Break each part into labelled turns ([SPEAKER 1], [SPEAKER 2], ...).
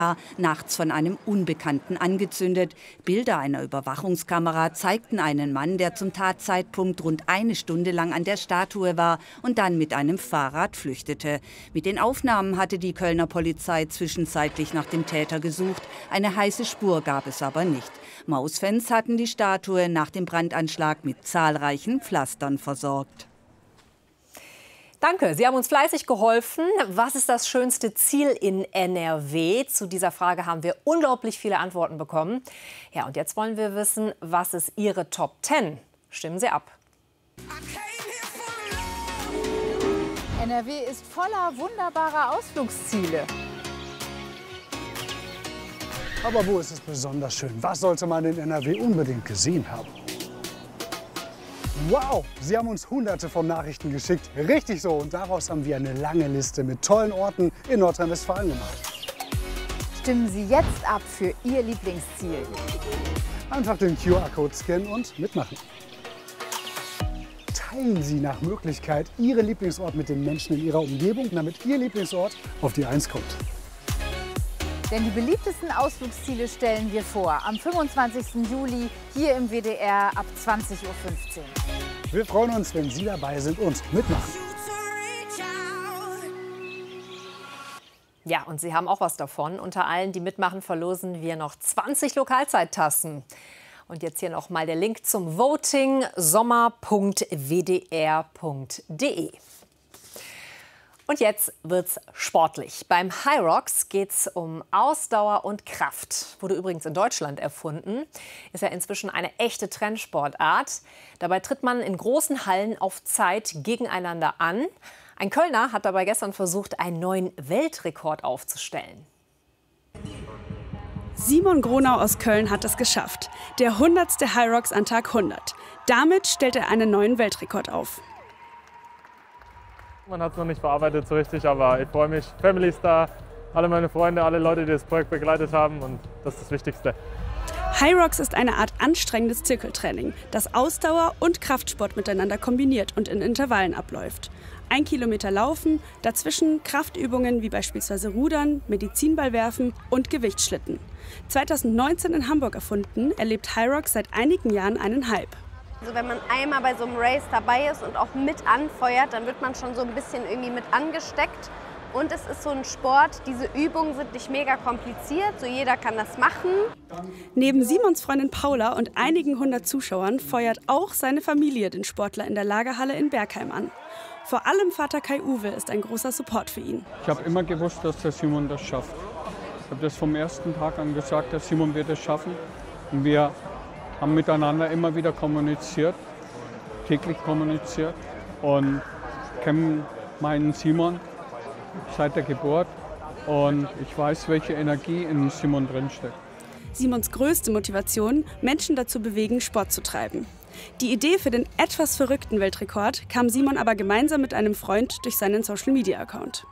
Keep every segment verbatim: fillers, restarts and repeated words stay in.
[SPEAKER 1] nachts von einem Unbekannten angezündet. Bilder einer Überwachungskamera zeigten einen Mann, der zum Tatzeitpunkt rund eine Stunde lang an der Statue war und dann mit einem Fahrrad flüchtete. Mit den Aufnahmen hatte die Kölner Polizei zwischenzeitlich nach dem Täter gesucht. Eine heiße Spur gab es aber nicht. Mausfans hatten die Statue nach dem Brandanschlag mit zahlreichen Pflastern versorgt.
[SPEAKER 2] Danke, Sie haben uns fleißig geholfen. Was ist das schönste Ziel in N R W? Zu dieser Frage haben wir unglaublich viele Antworten bekommen. Ja, und jetzt wollen wir wissen, was ist Ihre Top zehn? Stimmen Sie ab.
[SPEAKER 3] N R W ist voller wunderbarer Ausflugsziele.
[SPEAKER 4] Aber wo ist es besonders schön? Was sollte man in N R W unbedingt gesehen haben? Wow, Sie haben uns hunderte von Nachrichten geschickt. Richtig so. Und daraus haben wir eine lange Liste mit tollen Orten in Nordrhein-Westfalen gemacht.
[SPEAKER 3] Stimmen Sie jetzt ab für Ihr Lieblingsziel.
[SPEAKER 4] Einfach den Q R-Code scannen und mitmachen. Teilen Sie nach Möglichkeit Ihren Lieblingsort mit den Menschen in Ihrer Umgebung, damit Ihr Lieblingsort auf die Eins kommt.
[SPEAKER 3] Denn die beliebtesten Ausflugsziele stellen wir vor. Am fünfundzwanzigsten Juli hier im W D R ab zwanzig Uhr fünfzehn.
[SPEAKER 4] Wir freuen uns, wenn Sie dabei sind und mitmachen.
[SPEAKER 2] Ja, und Sie haben auch was davon. Unter allen, die mitmachen, verlosen wir noch zwanzig Lokalzeittassen. Und jetzt hier noch mal der Link zum Voting: sommer punkt w d r punkt d e. Und jetzt wird's sportlich. Beim Hyrox geht's um Ausdauer und Kraft. Wurde übrigens in Deutschland erfunden. Ist ja inzwischen eine echte Trendsportart. Dabei tritt man in großen Hallen auf Zeit gegeneinander an. Ein Kölner hat dabei gestern versucht, einen neuen Weltrekord aufzustellen.
[SPEAKER 5] Simon Gronau aus Köln hat es geschafft. Der hundertste Hyrox an Tag hundert. Damit stellt er einen neuen Weltrekord auf.
[SPEAKER 6] Man hat es noch nicht verarbeitet so richtig, aber ich freue mich. Family ist da, alle meine Freunde, alle Leute, die das Projekt begleitet haben, und das ist das Wichtigste.
[SPEAKER 5] Hyrox ist eine Art anstrengendes Zirkeltraining, das Ausdauer und Kraftsport miteinander kombiniert und in Intervallen abläuft. Ein Kilometer Laufen, dazwischen Kraftübungen wie beispielsweise Rudern, Medizinball werfen und Gewichtsschlitten. zweitausendneunzehn in Hamburg erfunden, erlebt Hyrox seit einigen Jahren einen Hype.
[SPEAKER 7] Also wenn man einmal bei so einem Race dabei ist und auch mit anfeuert, dann wird man schon so ein bisschen irgendwie mit angesteckt. Und es ist so ein Sport, diese Übungen sind nicht mega kompliziert, so jeder kann das machen.
[SPEAKER 5] Neben Simons Freundin Paula und einigen hundert Zuschauern feuert auch seine Familie den Sportler in der Lagerhalle in Bergheim an. Vor allem Vater Kai-Uwe ist ein großer Support für ihn.
[SPEAKER 8] Ich habe immer gewusst, dass der Simon das schafft. Ich habe das vom ersten Tag an gesagt, der Simon wird es schaffen. Und wir haben miteinander immer wieder kommuniziert, täglich kommuniziert, und kennen meinen Simon seit der Geburt, und ich weiß, welche Energie in Simon drinsteckt.
[SPEAKER 5] Simons größte Motivation, Menschen dazu bewegen, Sport zu treiben. Die Idee für den etwas verrückten Weltrekord kam Simon aber gemeinsam mit einem Freund durch seinen Social-Media-Account.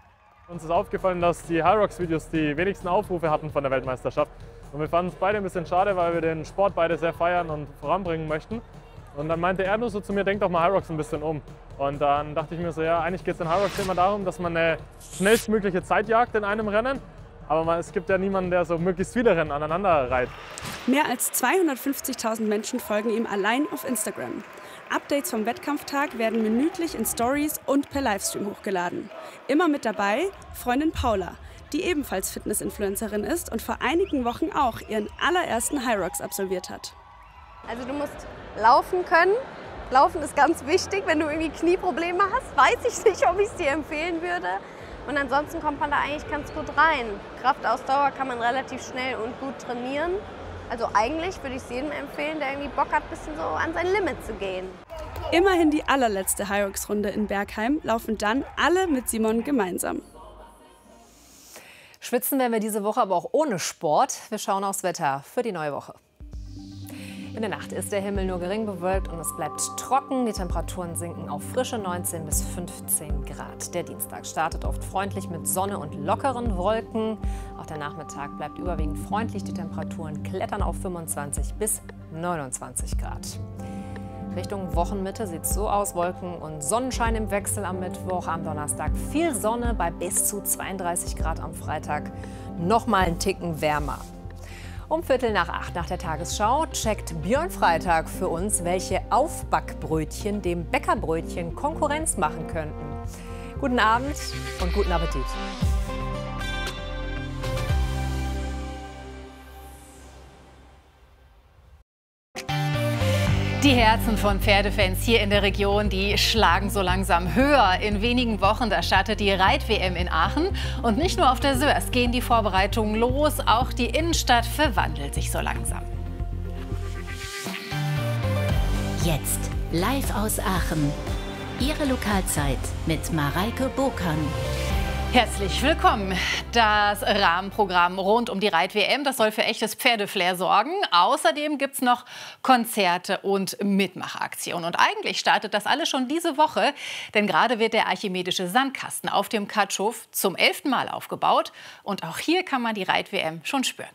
[SPEAKER 6] Uns ist aufgefallen, dass die Hyrox-Videos die wenigsten Aufrufe hatten von der Weltmeisterschaft. Und wir fanden es beide ein bisschen schade, weil wir den Sport beide sehr feiern und voranbringen möchten. Und dann meinte er nur so zu mir, denk doch mal Hyrox ein bisschen um. Und dann dachte ich mir so, ja, eigentlich geht es in Hyrox immer darum, dass man eine schnellstmögliche Zeit jagt in einem Rennen. Aber man, es gibt ja niemanden, der so möglichst viele Rennen aneinander reiht.
[SPEAKER 5] Mehr als zweihundertfünfzigtausend Menschen folgen ihm allein auf Instagram. Updates vom Wettkampftag werden minütlich in Stories und per Livestream hochgeladen. Immer mit dabei Freundin Paula, die ebenfalls Fitness-Influencerin ist und vor einigen Wochen auch ihren allerersten Hyrox absolviert hat.
[SPEAKER 7] Also du musst laufen können. Laufen ist ganz wichtig. Wenn du irgendwie Knieprobleme hast, weiß ich nicht, ob ich es dir empfehlen würde. Und ansonsten kommt man da eigentlich ganz gut rein. Kraftausdauer kann man relativ schnell und gut trainieren. Also eigentlich würde ich es jedem empfehlen, der irgendwie Bock hat, ein bisschen so an sein Limit zu gehen.
[SPEAKER 5] Immerhin die allerletzte Hyrox-Runde in Bergheim laufen dann alle mit Simon gemeinsam.
[SPEAKER 2] Schwitzen werden wir diese Woche aber auch ohne Sport. Wir schauen aufs Wetter für die neue Woche. In der Nacht ist der Himmel nur gering bewölkt und es bleibt trocken. Die Temperaturen sinken auf frische neunzehn bis fünfzehn Grad. Der Dienstag startet oft freundlich mit Sonne und lockeren Wolken. Auch der Nachmittag bleibt überwiegend freundlich. Die Temperaturen klettern auf fünfundzwanzig bis neunundzwanzig Grad. Richtung Wochenmitte sieht es so aus: Wolken und Sonnenschein im Wechsel am Mittwoch. Am Donnerstag viel Sonne bei bis zu zweiunddreißig Grad am Freitag. noch mal einen Ticken wärmer. Um Viertel nach acht nach der Tagesschau checkt Björn Freitag für uns, welche Aufbackbrötchen dem Bäckerbrötchen Konkurrenz machen könnten. Guten Abend und guten Appetit. Die Herzen von Pferdefans hier in der Region, die schlagen so langsam höher. In wenigen Wochen, da startet die Reit-W M in Aachen. Und nicht nur auf der Sörs gehen die Vorbereitungen los, auch die Innenstadt verwandelt sich so langsam.
[SPEAKER 9] Jetzt live aus Aachen. Ihre Lokalzeit mit Mareike Burkan.
[SPEAKER 2] Herzlich willkommen. Das Rahmenprogramm rund um die Reit-W M, das soll für echtes Pferdeflair sorgen. Außerdem gibt es noch Konzerte und Mitmachaktionen. Und eigentlich startet das alles schon diese Woche, denn gerade wird der archimedische Sandkasten auf dem Katschhof zum elften Mal aufgebaut. Und auch hier kann man die Reit-W M schon spüren.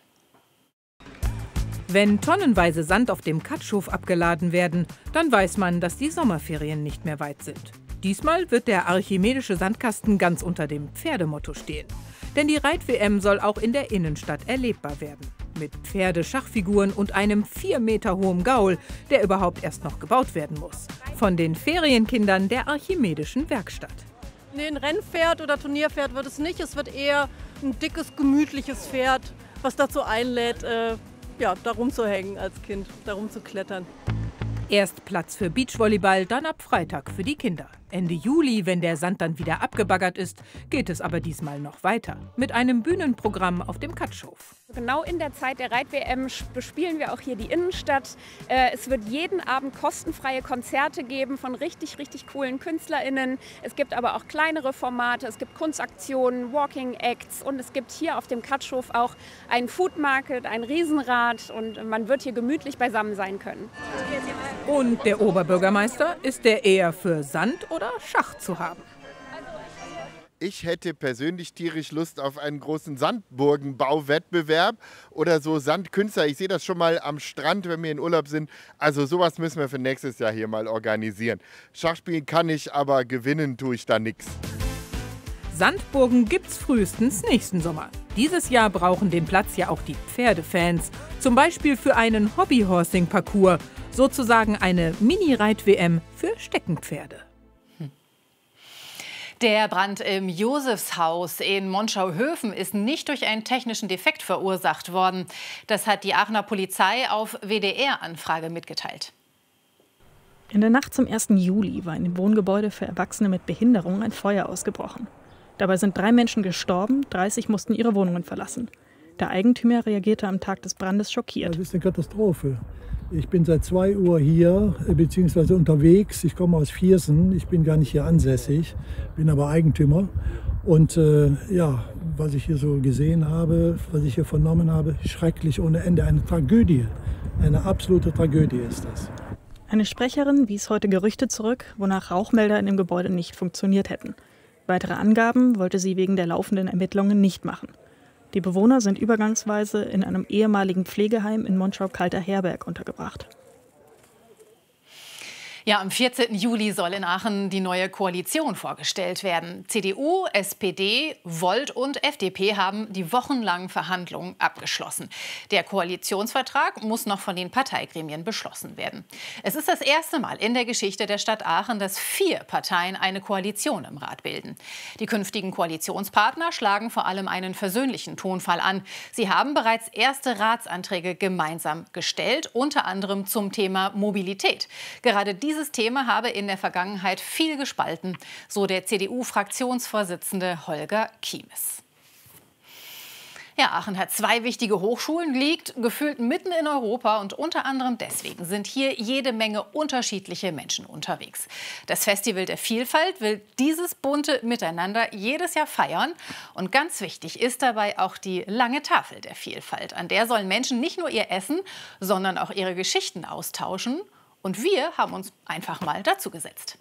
[SPEAKER 10] Wenn tonnenweise Sand auf dem Katschhof abgeladen werden, dann weiß man, dass die Sommerferien nicht mehr weit sind. Diesmal wird der archimedische Sandkasten ganz unter dem Pferdemotto stehen. Denn die Reit-W M soll auch in der Innenstadt erlebbar werden. Mit Pferdeschachfiguren und einem vier Meter hohen Gaul, der überhaupt erst noch gebaut werden muss. Von den Ferienkindern der archimedischen Werkstatt.
[SPEAKER 11] Nee, ein Rennpferd oder Turnierpferd wird es nicht. Es wird eher ein dickes, gemütliches Pferd, was dazu einlädt, äh, ja, da rumzuhängen als Kind, da rumzuklettern.
[SPEAKER 10] Erst Platz für Beachvolleyball, dann ab Freitag für die Kinder. Ende Juli, wenn der Sand dann wieder abgebaggert ist, geht es aber diesmal noch weiter. Mit einem Bühnenprogramm auf dem Katschhof.
[SPEAKER 5] Genau in der Zeit der Reit-W M bespielen wir auch hier die Innenstadt. Es wird jeden Abend kostenfreie Konzerte geben von richtig, richtig coolen KünstlerInnen. Es gibt aber auch kleinere Formate, es gibt Kunstaktionen, Walking Acts und es gibt hier auf dem Katschhof auch einen Food Market, ein Riesenrad und man wird hier gemütlich beisammen sein können.
[SPEAKER 10] Und der Oberbürgermeister, ist der eher für Sand oder Schach zu haben?
[SPEAKER 12] Ich hätte persönlich tierisch Lust auf einen großen Sandburgenbauwettbewerb oder so Sandkünstler. Ich sehe das schon mal am Strand, wenn wir in Urlaub sind. Also sowas müssen wir für nächstes Jahr hier mal organisieren. Schachspielen kann ich, aber gewinnen tue ich da nichts.
[SPEAKER 10] Sandburgen gibt's frühestens nächsten Sommer. Dieses Jahr brauchen den Platz ja auch die Pferdefans. Zum Beispiel für einen Hobbyhorsing-Parcours. Sozusagen eine Mini-Reit-W M für Steckenpferde.
[SPEAKER 2] Der Brand im Josefshaus in Monschau-Höfen ist nicht durch einen technischen Defekt verursacht worden. Das hat die Aachener Polizei auf W D R-Anfrage mitgeteilt.
[SPEAKER 13] In der Nacht zum ersten Juli war in dem Wohngebäude für Erwachsene mit Behinderung ein Feuer ausgebrochen. Dabei sind drei Menschen gestorben, dreißig mussten ihre Wohnungen verlassen. Der Eigentümer reagierte am Tag des Brandes schockiert.
[SPEAKER 14] Das ist eine Katastrophe. Ich bin seit zwei Uhr hier, beziehungsweise unterwegs. Ich komme aus Viersen, ich bin gar nicht hier ansässig, bin aber Eigentümer. Und äh, ja, was ich hier so gesehen habe, was ich hier vernommen habe, schrecklich ohne Ende. Eine Tragödie, eine absolute Tragödie ist das.
[SPEAKER 13] Eine Sprecherin wies heute Gerüchte zurück, wonach Rauchmelder in dem Gebäude nicht funktioniert hätten. Weitere Angaben wollte sie wegen der laufenden Ermittlungen nicht machen. Die Bewohner sind übergangsweise in einem ehemaligen Pflegeheim in Monschau-Kalter-Herberg untergebracht.
[SPEAKER 2] Ja, am vierzehnten Juli soll in Aachen die neue Koalition vorgestellt werden. C D U, S P D, Volt und F D P haben die wochenlangen Verhandlungen abgeschlossen. Der Koalitionsvertrag muss noch von den Parteigremien beschlossen werden. Es ist das erste Mal in der Geschichte der Stadt Aachen, dass vier Parteien eine Koalition im Rat bilden. Die künftigen Koalitionspartner schlagen vor allem einen versöhnlichen Tonfall an. Sie haben bereits erste Ratsanträge gemeinsam gestellt, unter anderem zum Thema Mobilität. Gerade diese Dieses Thema habe in der Vergangenheit viel gespalten, so der C D U-Fraktionsvorsitzende Holger Kiemes. Ja, Aachen hat zwei wichtige Hochschulen, liegt gefühlt mitten in Europa und unter anderem deswegen sind hier jede Menge unterschiedliche Menschen unterwegs. Das Festival der Vielfalt will dieses bunte Miteinander jedes Jahr feiern und ganz wichtig ist dabei auch die lange Tafel der Vielfalt. An der sollen Menschen nicht nur ihr Essen, sondern auch ihre Geschichten austauschen. Und wir haben uns einfach mal dazu gesetzt.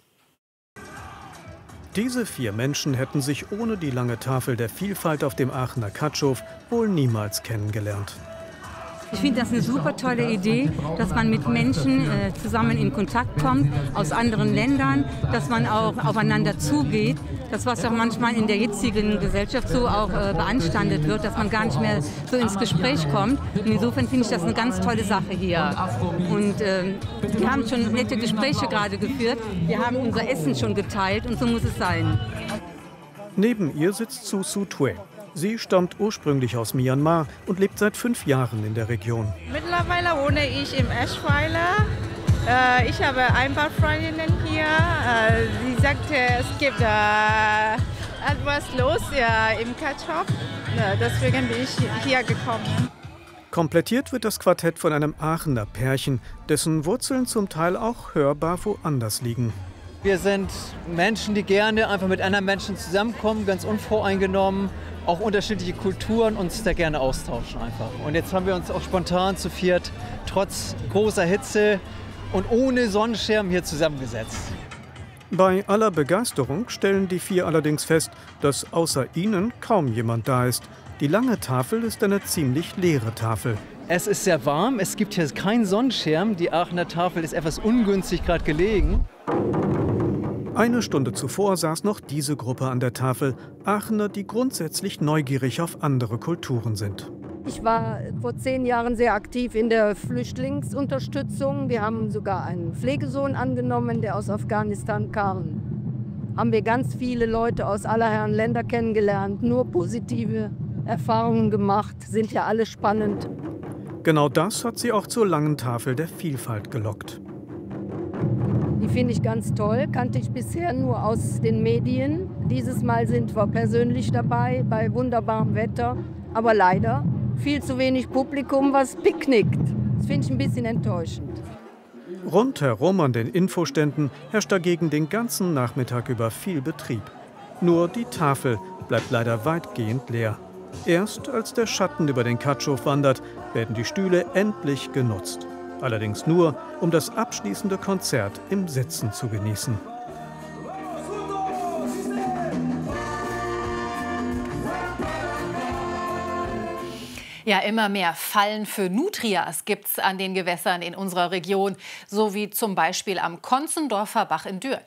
[SPEAKER 15] Diese vier Menschen hätten sich ohne die lange Tafel der Vielfalt auf dem Aachener Katschhof wohl niemals kennengelernt.
[SPEAKER 16] Ich finde das eine super tolle Idee, dass man mit Menschen äh, zusammen in Kontakt kommt aus anderen Ländern, dass man auch aufeinander zugeht. Das, was auch manchmal in der jetzigen Gesellschaft so auch äh, beanstandet wird, dass man gar nicht mehr so ins Gespräch kommt. Und insofern finde ich das eine ganz tolle Sache hier. Und äh, wir haben schon nette Gespräche gerade geführt. Wir haben unser Essen schon geteilt und so muss es sein.
[SPEAKER 15] Neben ihr sitzt Su Su Tue. Sie stammt ursprünglich aus Myanmar und lebt seit fünf Jahren in der Region.
[SPEAKER 17] Mittlerweile wohne ich im Eschweiler. Äh, ich habe ein paar Freundinnen hier. Äh, sie sagte, es gibt äh, etwas los ja, im Katschow. Äh, deswegen bin ich hier gekommen.
[SPEAKER 15] Komplettiert wird das Quartett von einem Aachener Pärchen, dessen Wurzeln zum Teil auch hörbar woanders liegen.
[SPEAKER 18] Wir sind Menschen, die gerne einfach mit anderen Menschen zusammenkommen, ganz unvoreingenommen, auch unterschiedliche Kulturen uns da gerne austauschen einfach. Und jetzt haben wir uns auch spontan zu viert, trotz großer Hitze und ohne Sonnenschirm hier zusammengesetzt.
[SPEAKER 15] Bei aller Begeisterung stellen die vier allerdings fest, dass außer ihnen kaum jemand da ist. Die lange Tafel ist eine ziemlich leere Tafel.
[SPEAKER 18] Es ist sehr warm, es gibt hier keinen Sonnenschirm. Die Aachener Tafel ist etwas ungünstig gerade gelegen.
[SPEAKER 15] Eine Stunde zuvor saß noch diese Gruppe an der Tafel. Aachener, die grundsätzlich neugierig auf andere Kulturen sind.
[SPEAKER 19] Ich war vor zehn Jahren sehr aktiv in der Flüchtlingsunterstützung. Wir haben sogar einen Pflegesohn angenommen, der aus Afghanistan kam. Haben wir ganz viele Leute aus aller Herren Länder kennengelernt, nur positive Erfahrungen gemacht, sind ja alle spannend.
[SPEAKER 15] Genau das hat sie auch zur langen Tafel der Vielfalt gelockt.
[SPEAKER 19] Die finde ich ganz toll, kannte ich bisher nur aus den Medien. Dieses Mal sind wir persönlich dabei, bei wunderbarem Wetter. Aber leider viel zu wenig Publikum, was picknickt. Das finde ich ein bisschen enttäuschend.
[SPEAKER 15] Rundherum an den Infoständen herrscht dagegen den ganzen Nachmittag über viel Betrieb. Nur die Tafel bleibt leider weitgehend leer. Erst als der Schatten über den Katschow wandert, werden die Stühle endlich genutzt. Allerdings nur, um das abschließende Konzert im Sitzen zu genießen.
[SPEAKER 2] Ja, immer mehr Fallen für Nutrias gibt es an den Gewässern in unserer Region, so wie zum Beispiel am Konzendorfer Bach in Düren.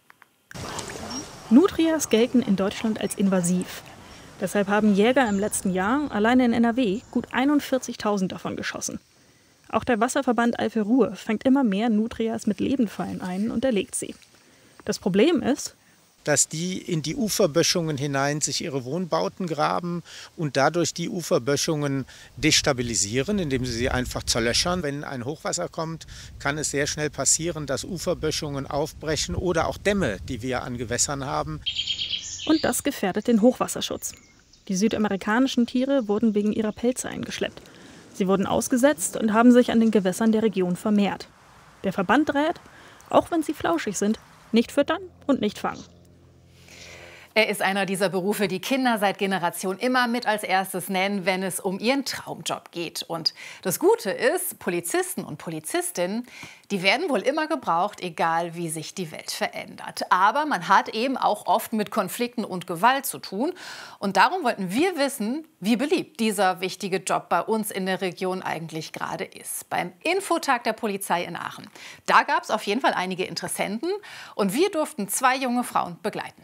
[SPEAKER 13] Nutrias gelten in Deutschland als invasiv. Deshalb haben Jäger im letzten Jahr alleine in N R W gut einundvierzigtausend davon geschossen. Auch der Wasserverband Eifel-Ruhr fängt immer mehr Nutrias mit Lebendfallen ein und erlegt sie. Das Problem ist,
[SPEAKER 20] dass die in die Uferböschungen hinein sich ihre Wohnbauten graben und dadurch die Uferböschungen destabilisieren, indem sie sie einfach zerlöchern. Wenn ein Hochwasser kommt, kann es sehr schnell passieren, dass Uferböschungen aufbrechen oder auch Dämme, die wir an Gewässern haben.
[SPEAKER 13] Und das gefährdet den Hochwasserschutz. Die südamerikanischen Tiere wurden wegen ihrer Pelze eingeschleppt. Sie wurden ausgesetzt und haben sich an den Gewässern der Region vermehrt. Der Verband rät, auch wenn sie flauschig sind, nicht füttern und nicht fangen.
[SPEAKER 2] Er ist einer dieser Berufe, die Kinder seit Generationen immer mit als erstes nennen, wenn es um ihren Traumjob geht. Und das Gute ist, Polizisten und Polizistinnen, die werden wohl immer gebraucht, egal wie sich die Welt verändert. Aber man hat eben auch oft mit Konflikten und Gewalt zu tun. Und darum wollten wir wissen, wie beliebt dieser wichtige Job bei uns in der Region eigentlich gerade ist. Beim Infotag der Polizei in Aachen. Da gab es auf jeden Fall einige Interessenten und wir durften zwei junge Frauen begleiten.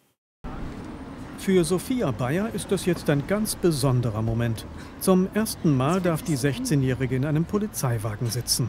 [SPEAKER 15] Für Sophia Bayer ist das jetzt ein ganz besonderer Moment. Zum ersten Mal darf die sechzehnjährige in einem Polizeiwagen sitzen.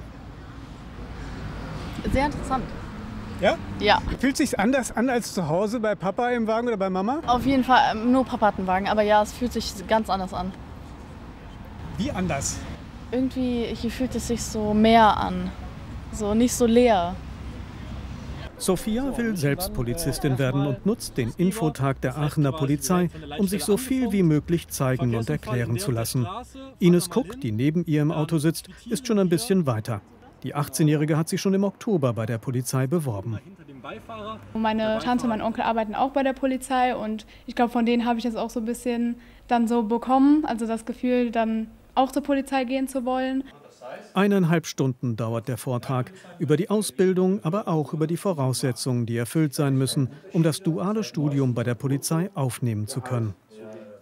[SPEAKER 21] Sehr interessant.
[SPEAKER 22] Ja?
[SPEAKER 21] Ja.
[SPEAKER 22] Fühlt sich anders an als zu Hause bei Papa im Wagen oder bei Mama?
[SPEAKER 21] Auf jeden Fall, nur Papa hat einen Wagen, aber ja, es fühlt sich ganz anders an.
[SPEAKER 22] Wie anders?
[SPEAKER 21] Irgendwie hier fühlt es sich so mehr an, so nicht so leer.
[SPEAKER 15] Sophia will selbst Polizistin werden und nutzt den Infotag der Aachener Polizei, um sich so viel wie möglich zeigen und erklären zu lassen. Ines Kuck, die neben ihr im Auto sitzt, ist schon ein bisschen weiter. Die achtzehnjährige hat sich schon im Oktober bei der Polizei beworben.
[SPEAKER 23] Meine Tante und mein Onkel arbeiten auch bei der Polizei und ich glaube, von denen habe ich das auch so ein bisschen dann so bekommen, also das Gefühl, dann auch zur Polizei gehen zu wollen.
[SPEAKER 15] Eineinhalb Stunden dauert der Vortrag über die Ausbildung, aber auch über die Voraussetzungen, die erfüllt sein müssen, um das duale Studium bei der Polizei aufnehmen zu können.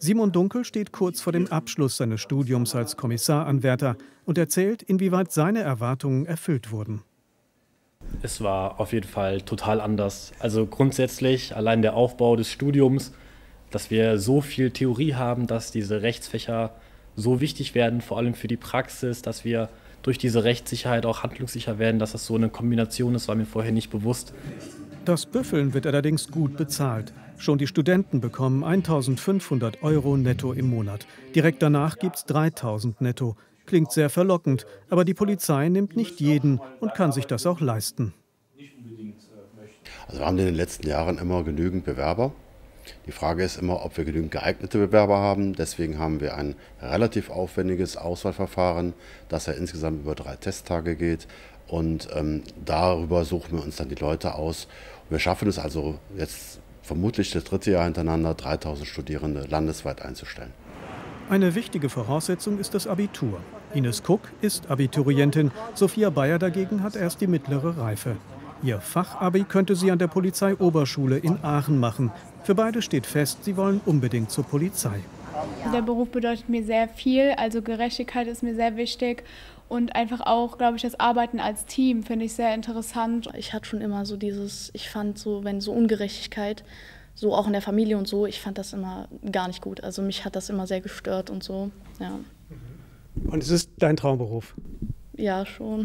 [SPEAKER 15] Simon Dunkel steht kurz vor dem Abschluss seines Studiums als Kommissaranwärter und erzählt, inwieweit seine Erwartungen erfüllt wurden.
[SPEAKER 1] Es war auf jeden Fall total anders. Also grundsätzlich allein der Aufbau des Studiums, dass wir so viel Theorie haben, dass diese Rechtsfächer so wichtig werden, vor allem für die Praxis, dass wir durch diese Rechtssicherheit auch handlungssicher werden, dass das so eine Kombination ist, war mir vorher nicht bewusst.
[SPEAKER 15] Das Büffeln wird allerdings gut bezahlt. Schon die Studenten bekommen eintausendfünfhundert Euro netto im Monat. Direkt danach gibt es dreitausend netto. Klingt sehr verlockend, aber die Polizei nimmt nicht jeden und kann sich das auch leisten.
[SPEAKER 3] Also wir haben in den letzten Jahren immer genügend Bewerber. Die Frage ist immer, ob wir genügend geeignete Bewerber haben. Deswegen haben wir ein relativ aufwendiges Auswahlverfahren, das ja insgesamt über drei Testtage geht. Und ähm, darüber suchen wir uns dann die Leute aus. Und wir schaffen es also jetzt vermutlich das dritte Jahr hintereinander, dreitausend Studierende landesweit einzustellen.
[SPEAKER 15] Eine wichtige Voraussetzung ist das Abitur. Ines Kuck ist Abiturientin, Sophia Bayer dagegen hat erst die mittlere Reife. Ihr Fachabi könnte sie an der Polizeioberschule in Aachen machen. Für beide steht fest, sie wollen unbedingt zur Polizei.
[SPEAKER 23] Der Beruf bedeutet mir sehr viel, also Gerechtigkeit ist mir sehr wichtig. Und einfach auch, glaube ich, das Arbeiten als Team finde ich sehr interessant.
[SPEAKER 4] Ich hatte schon immer so dieses, ich fand so, wenn so Ungerechtigkeit, so auch in der Familie und so, ich fand das immer gar nicht gut. Also mich hat das immer sehr gestört und so, ja.
[SPEAKER 22] Und es ist dein Traumberuf?
[SPEAKER 4] Ja, schon.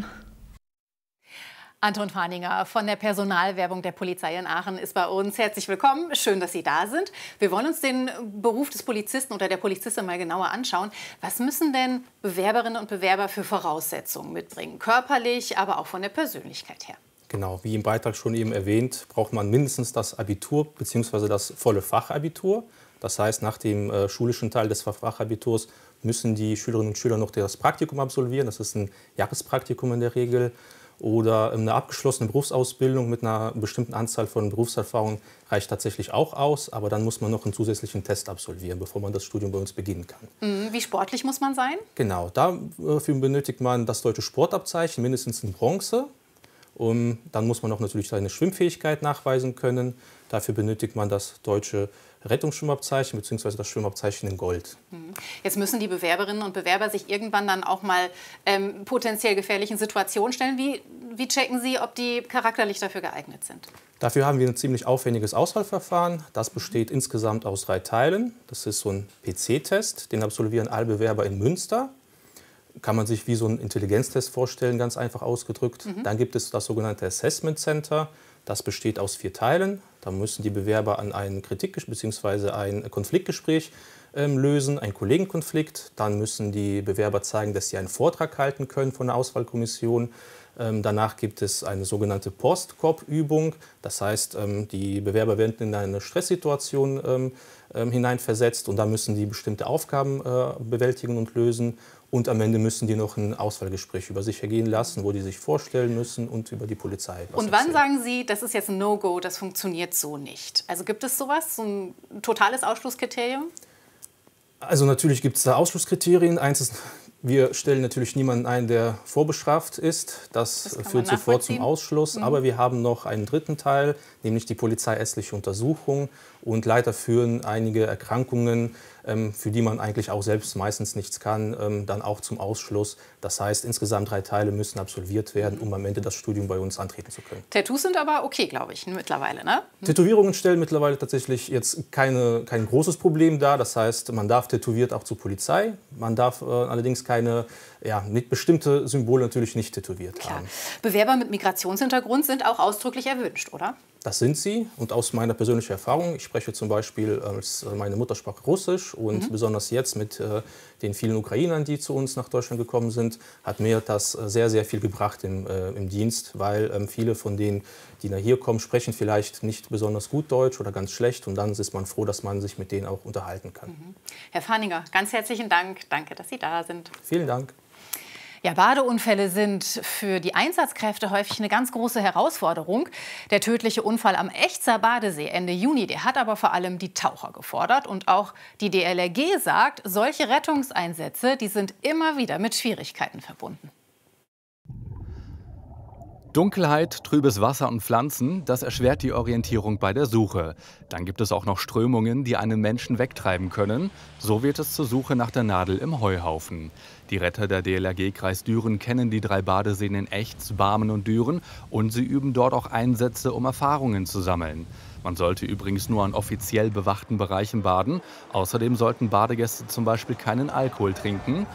[SPEAKER 2] Anton Fahninger von der Personalwerbung der Polizei in Aachen ist bei uns. Herzlich willkommen, schön, dass Sie da sind. Wir wollen uns den Beruf des Polizisten oder der Polizistin mal genauer anschauen. Was müssen denn Bewerberinnen und Bewerber für Voraussetzungen mitbringen? Körperlich, aber auch von der Persönlichkeit her.
[SPEAKER 24] Genau, wie im Beitrag schon eben erwähnt, braucht man mindestens das Abitur bzw. das volle Fachabitur. Das heißt, nach dem äh, schulischen Teil des Fachabiturs müssen die Schülerinnen und Schüler noch das Praktikum absolvieren. Das ist ein Jahrespraktikum in der Regel. Oder eine abgeschlossene Berufsausbildung mit einer bestimmten Anzahl von Berufserfahrungen reicht tatsächlich auch aus. Aber dann muss man noch einen zusätzlichen Test absolvieren, bevor man das Studium bei uns beginnen kann.
[SPEAKER 2] Wie sportlich muss man sein?
[SPEAKER 24] Genau, dafür benötigt man das deutsche Sportabzeichen, mindestens in Bronze. Und dann muss man auch natürlich seine Schwimmfähigkeit nachweisen können. Dafür benötigt man das deutsche Rettungsschwimmabzeichen bzw. das Schwimmabzeichen in Gold.
[SPEAKER 2] Jetzt müssen die Bewerberinnen und Bewerber sich irgendwann dann auch mal ähm, potenziell gefährlichen Situationen stellen. Wie, wie checken Sie, ob die charakterlich dafür geeignet sind?
[SPEAKER 24] Dafür haben wir ein ziemlich aufwendiges Auswahlverfahren. Das besteht insgesamt aus drei Teilen. Das ist so ein P C-Test, den absolvieren alle Bewerber in Münster. Kann man sich wie so einen Intelligenztest vorstellen, ganz einfach ausgedrückt. Mhm. Dann gibt es das sogenannte Assessment Center. Das besteht aus vier Teilen. Da müssen die Bewerber an ein Kritik- bzw. ein Konfliktgespräch ähm, lösen, einen Kollegenkonflikt. Dann müssen die Bewerber zeigen, dass sie einen Vortrag halten können von der Auswahlkommission. Ähm, danach gibt es eine sogenannte Post-Cop-Übung. Das heißt, ähm, die Bewerber werden in eine Stresssituation ähm, ähm, hineinversetzt und da müssen die bestimmte Aufgaben äh, bewältigen und lösen. Und am Ende müssen die noch ein Auswahlgespräch über sich ergehen lassen, wo die sich vorstellen müssen und über die Polizei.
[SPEAKER 2] Und wann sagen Sie, das ist jetzt ein No-Go, das funktioniert so nicht? Also gibt es sowas, so ein totales Ausschlusskriterium?
[SPEAKER 24] Also natürlich gibt es da Ausschlusskriterien. Eins ist, wir stellen natürlich niemanden ein, der vorbestraft ist. Das, das führt sofort zum Ausschluss. Mhm. Aber wir haben noch einen dritten Teil, nämlich die polizeiärztliche Untersuchung. Und leider führen einige Erkrankungen, ähm, für die man eigentlich auch selbst meistens nichts kann, ähm, dann auch zum Ausschluss. Das heißt, insgesamt drei Teile müssen absolviert werden, um am Ende das Studium bei uns antreten zu können.
[SPEAKER 2] Tattoos sind aber okay, glaube ich, mittlerweile, ne?
[SPEAKER 24] Hm. Tätowierungen stellen mittlerweile tatsächlich jetzt keine, kein großes Problem dar. Das heißt, man darf tätowiert auch zur Polizei. Man darf äh, allerdings keine, ja, nicht bestimmte Symbole natürlich nicht tätowiert
[SPEAKER 2] Klar.
[SPEAKER 24] haben.
[SPEAKER 2] Bewerber mit Migrationshintergrund sind auch ausdrücklich erwünscht, oder?
[SPEAKER 24] Das sind sie. Und aus meiner persönlichen Erfahrung, ich spreche zum Beispiel als meine Muttersprache Russisch und mhm. besonders jetzt mit äh, den vielen Ukrainern, die zu uns nach Deutschland gekommen sind, hat mir das sehr, sehr viel gebracht im, äh, im Dienst, weil ähm, viele von denen, die nach hier kommen, sprechen vielleicht nicht besonders gut Deutsch oder ganz schlecht und dann ist man froh, dass man sich mit denen auch unterhalten kann.
[SPEAKER 2] Mhm. Herr Fahninger, ganz herzlichen Dank. Danke, dass Sie da sind.
[SPEAKER 24] Vielen Dank.
[SPEAKER 2] Ja, Badeunfälle sind für die Einsatzkräfte häufig eine ganz große Herausforderung. Der tödliche Unfall am Echtser Badesee Ende Juni, der hat aber vor allem die Taucher gefordert. Und auch die D L R G sagt, solche Rettungseinsätze, die sind immer wieder mit Schwierigkeiten verbunden.
[SPEAKER 6] Dunkelheit, trübes Wasser und Pflanzen, das erschwert die Orientierung bei der Suche. Dann gibt es auch noch Strömungen, die einen Menschen wegtreiben können. So wird es zur Suche nach der Nadel im Heuhaufen. Die Retter der D L R G-Kreis Düren kennen die drei Badeseen in Echts, Barmen und Düren und sie üben dort auch Einsätze, um Erfahrungen zu sammeln. Man sollte übrigens nur an offiziell bewachten Bereichen baden. Außerdem sollten Badegäste zum Beispiel keinen Alkohol trinken.